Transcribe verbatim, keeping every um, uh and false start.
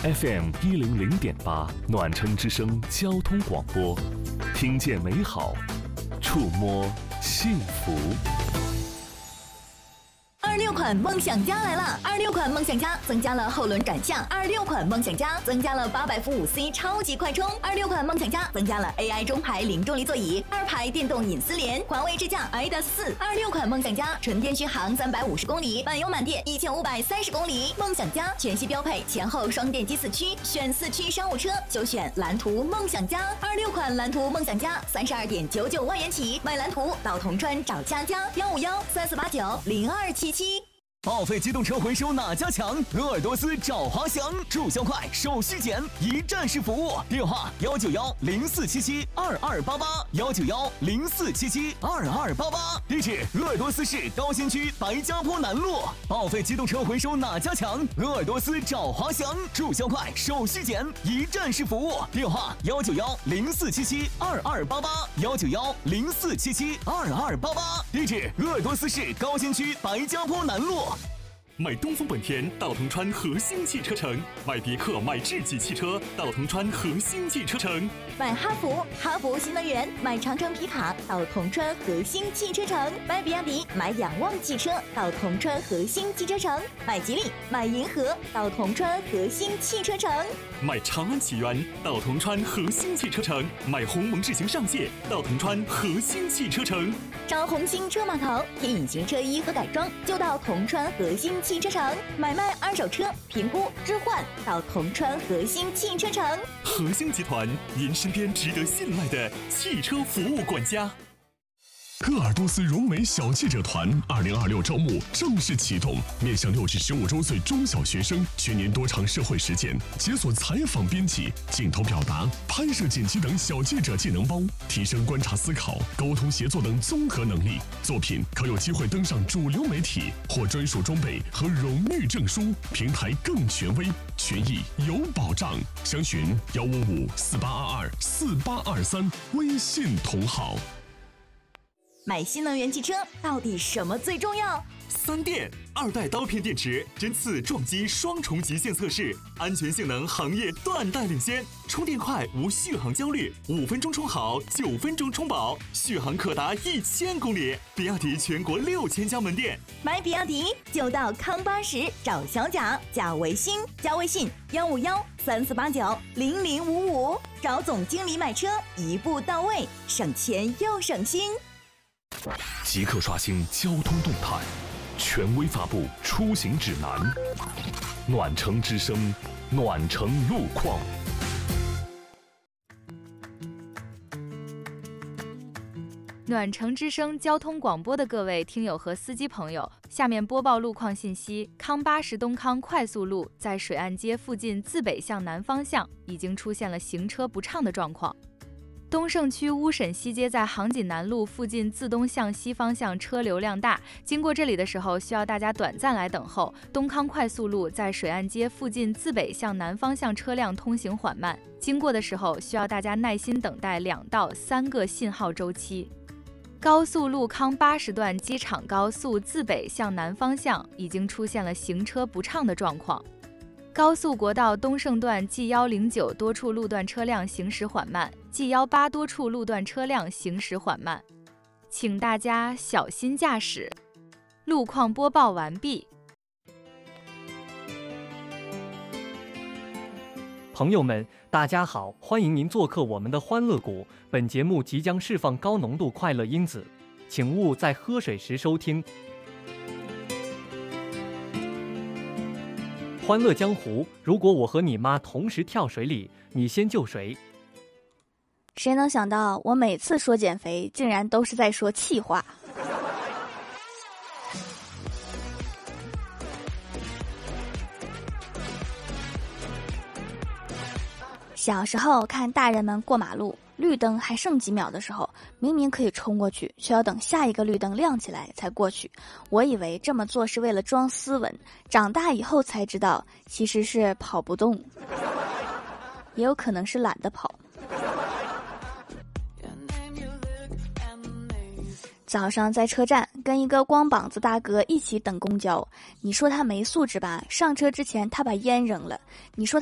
F M 一零零点八，暖城之声交通广播，听见美好，触摸幸福。 二六款梦想家来了！二六款梦想家增加了后轮转向，二六款梦想家增加了八百伏五 C 超级快充，二六款梦想家增加了 A I 中排零重力座椅，二排电动隐私联，环卫支架 I D A 四。二六款梦想家纯电续航三百五十公里，满油满电一千五百三十公里。梦想家全系标配前后双电机四驱，选四驱商务车就选蓝图梦想家。二六款蓝图梦想家三十二点九九万元起，买蓝图到铜川找佳佳，幺五幺三四八九零二七七。 报废机动车回收哪家强？鄂尔多斯找华翔，注销快，手续简，一站式服务。电话幺九幺零四七七二二八八幺九幺零四七七二二八八。地址：鄂尔多斯市高新区白家坡南路。报废机动车回收哪家强？鄂尔多斯找华翔，注销快，手续简，一站式服务。电话幺九幺零四七七二二八八幺九幺零四七七二二八八。地址：鄂尔多斯市高新区白家坡南路。 买东风本田到铜川和兴汽车城，买别克买智己汽车到铜川和兴汽车城， 买哈弗哈弗新能源，买长城皮卡到铜川和兴汽车城，买比亚迪买仰望汽车到铜川和兴汽车城，买吉利买银河到铜川和兴汽车城， 买长安启源到铜川和兴汽车城，买鸿蒙智行上界到铜川和兴汽车城。 找红星车码头贴隐形车衣和改装就到铜川和兴汽车城，买卖二手车评估置换到铜川和兴汽车城。 和兴集团，您身边值得信赖的汽车服务管家。 鄂尔多斯融美小记者团二零二六招募正式启动，面向六至十五周岁中小学生，全年多场社会实践，解锁采访编辑、镜头表达、拍摄剪辑等小记者技能包，提升观察思考、沟通协作等综合能力。作品可有机会登上主流媒体，获专属装备和荣誉证书，平台更权威，权益有保障。详询幺五五四八二二四八二三，微信同号。 买新能源汽车到底什么最重要？ 三电二代刀片电池针刺撞击双重极限测试，安全性能行业断代领先，充电快无续航焦虑，五分钟充好，九分钟充饱，续航可达一千公里。比亚迪全国六千家门店， 买比亚迪就到康巴什找小贾，加微信加微信幺五幺三四八九零零五五，找总经理买车，一步到位，省钱又省心。 即刻刷新交通动态，权威发布出行指南。暖城之声，暖城路况。 暖城之声交通广播的各位听友和司机朋友，下面播报路况信息。康巴什东康快速路在水岸街附近自北向南方向已经出现了行车不畅的状况。东胜区乌沈西街在杭锦南路附近自东向西方向车流量大，经过这里的时候需要大家短暂来等候。东康快速路在水岸街附近自北向南方向车辆通行缓慢，经过的时候需要大家耐心等待两到三个信号周期。高速路康八十段机场高速自北向南方向已经出现了行车不畅的状况。高速国道东胜段 G 一零九多处路段车辆行驶缓慢， G 一八多处路段车辆行驶缓慢，请大家小心驾驶。路况播报完毕。 朋友们，大家好，欢迎您做客我们的欢乐谷。本节目即将释放高浓度快乐因子，请勿在喝水时收听。欢乐江湖，如果我和你妈同时跳水里，你先救谁？ 谁能想到我每次说减肥，竟然都是在说气话。小时候看大人们过马路，绿灯还剩几秒的时候，明明可以冲过去，却要等下一个绿灯亮起来才过去。我以为这么做是为了装斯文，长大以后才知道其实是跑不动，也有可能是懒得跑。早上在车站跟一个光膀子大哥一起等公交，你说他没素质吧？上车之前他把烟扔了，你说